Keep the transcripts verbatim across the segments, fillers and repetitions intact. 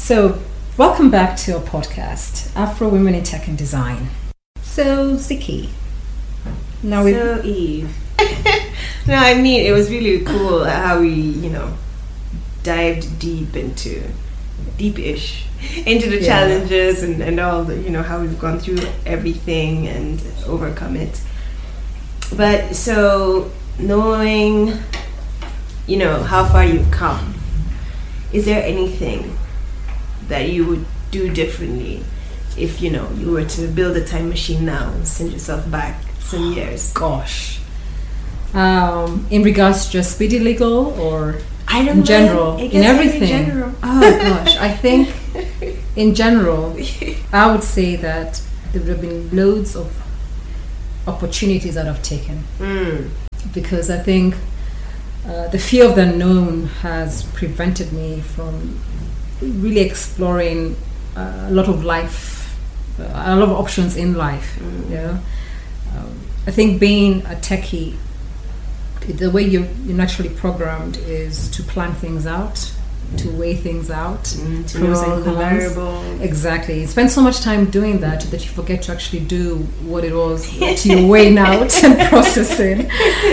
So, welcome back to our podcast, Afro Women in Tech and Design. So, Ziki. Now we So, Eve. No, I mean, it was really cool how we, you know, dived deep into, deep-ish, into the Yeah. challenges and, and all the, you know, how we've gone through everything and overcome it. But so, knowing, you know, how far you've come, is there anything that you would do differently if, you know, you were to build a time machine now and send yourself back some years? Gosh. Um, in regards to just Speedy Legal or I don't in general? know. I guess In everything? In general. Oh gosh, I think in general, I would say that there would have been loads of opportunities that I've taken. Mm. Because I think uh, the fear of the unknown has prevented me from really exploring uh, a lot of life, uh, a lot of options in life. Mm. Yeah, um, I think being a techie, the way you you're naturally programmed is to plan things out, to weigh things out, Mm, to pros know and the cons. variables. Exactly. You spend so much time doing that that you forget to actually do what it was that you're weighing out and processing.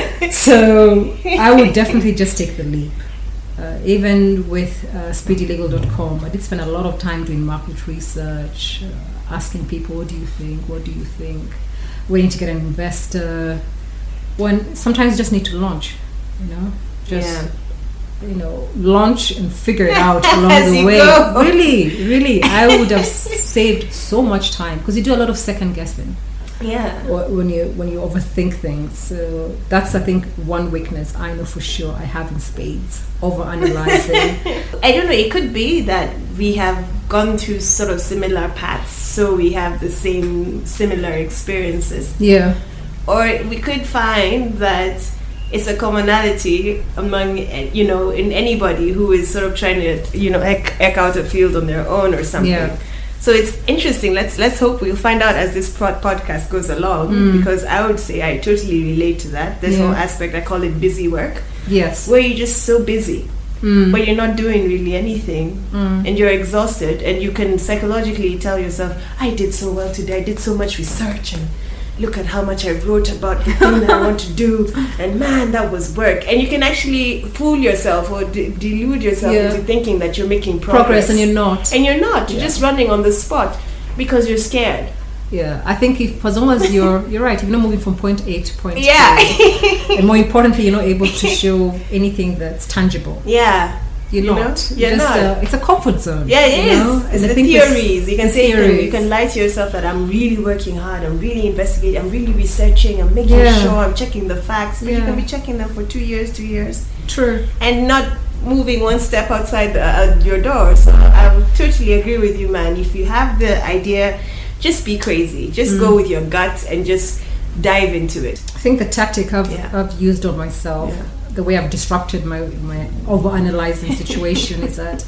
So I would definitely just take the leap. Uh, even with uh, speedy legal dot com, I did spend a lot of time doing market research, uh, asking people, what do you think? What do you think? Waiting to get an investor. When sometimes you just need to launch, you know, just Yeah. you know, launch and figure it out along As the you way. go. Really, really, I would have saved so much time because you do a lot of second guessing Yeah. or when you when you overthink things. So that's, I think, one weakness I know for sure I have in spades: overanalyzing. I don't know, it could be that we have gone through sort of similar paths, so we have the same similar experiences. Yeah, Or we could find that it's a commonality among, eh, you know, in anybody who is sort of trying to, you know, eke, eke out a field on their own or something. Yeah. So it's interesting. Let's let's hope we'll find out as this pod- podcast goes along, Mm. because I would say I totally relate to that. This Yeah. whole aspect, I call it busy work, yes. where you're just so busy, Mm. but you're not doing really anything, Mm. and you're exhausted, and you can psychologically tell yourself, I did so well today, I did so much research, and look at how much I wrote about the thing that I want to do, and man, that was work. And you can actually fool yourself or de- delude yourself Yeah. into thinking that you're making progress, Progress, and you're not. and you're not. You're Yeah. just running on the spot because you're scared. Yeah, I think if as long as you're you're right, if you're not moving from point A to point Yeah. B, and more importantly, you're not able to show anything that's tangible. Yeah. You're You not. know? You're just, not. Uh, it's a comfort zone. Yeah, it you is. know? It's And I the think this- theories. You can the say you can, you theories. can lie to yourself that I'm really working hard, I'm really investigating, I'm really researching, I'm making Yeah. sure I'm checking the facts. But you Yeah. can be checking them for two years, two years, True. and not moving one step outside the, uh, your door. So I would totally agree with you, man. If you have the idea, just be crazy. Just Mm. go with your gut and just dive into it. I think the tactic I've, Yeah. I've used on myself, Yeah. the way I've disrupted my, my overanalyzing situation is that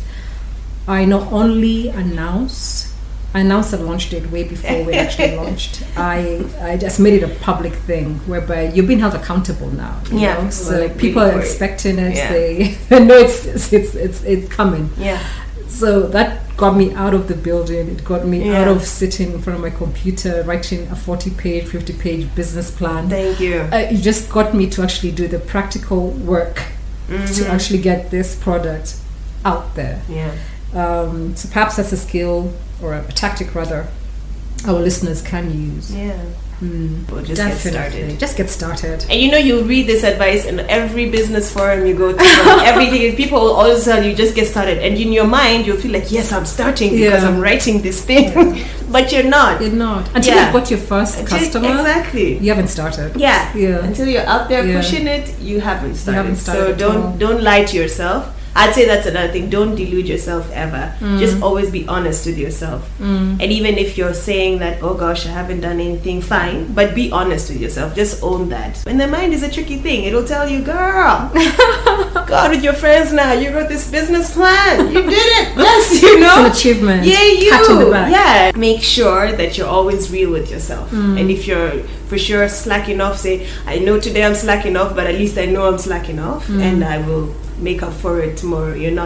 I not only announce, I announced the launch date way before we actually launched. I I just made it a public thing whereby you're being held accountable now. you Yeah, know? well, So like, people really are for it. expecting it. Yeah. They, they know it's it's, it's it's it's coming. Yeah. So that got me out of the building. It got me Yeah. out of sitting in front of my computer writing a forty-page, fifty-page business plan. Thank you. Uh, it just got me to actually do the practical work to Mhm. actually get this product out there. Yeah. Um, so perhaps that's a skill or a, a tactic rather our listeners can use. Yeah. Mm, Well, just get definitely. started. Just get started. And you know, you read this advice in every business forum you go to. Everything, people will always tell you, just get started. And in your mind, you'll feel like, yes, I'm starting because Yeah. I'm writing this thing. But you're not. You're not. Until Yeah. you've got your first Until- customer, Exactly. you haven't started. Yeah. Yeah. Until you're out there Yeah. pushing it, you haven't started. haven't started so at don't all. don't lie to yourself. I'd say that's another thing. Don't delude yourself ever. Mm. Just always be honest with yourself. Mm. And even if you're saying that, oh gosh, I haven't done anything, fine. But be honest with yourself. Just own that. And the mind is a tricky thing. It'll tell you, girl, go out with your friends now. You wrote this business plan. You did it. Yes, you know. It's an achievement. Yeah, you. Pat on the back. Yeah. Make sure that you're always real with yourself. Mm. And if you're for sure slacking off, say, I know today I'm slacking off, but at least I know I'm slacking off, Mm. and I will make up for it tomorrow. You're not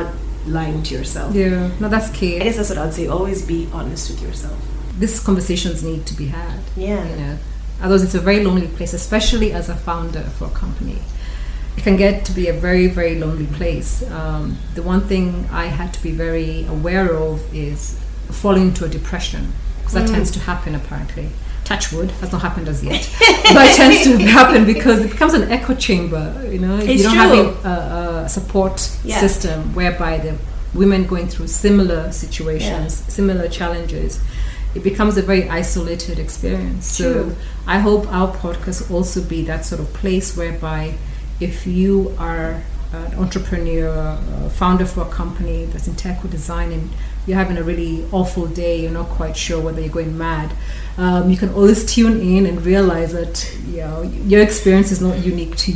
lying to yourself. Yeah, no, that's key. I guess that's what I'd say. Always be honest with yourself. These conversations need to be had. Yeah. You know, otherwise it's a very lonely place, especially as a founder for a company. It can get to be a very, very lonely place. Um, the one thing I had to be very aware of is falling into a depression, because that mm. tends to happen apparently. Touch wood, has not happened as yet, but it tends to happen because it becomes an echo chamber. You know, it's you don't true. have a, a support yeah. system whereby the women going through similar situations, yeah. similar challenges, it becomes a very isolated experience. True. So I hope our podcast also be that sort of place whereby if you are an entrepreneur, a founder for a company that's in tech or design, and you're having a really awful day, you're not quite sure whether you're going mad, um, you can always tune in and realize that, you know, your experience is not unique to you.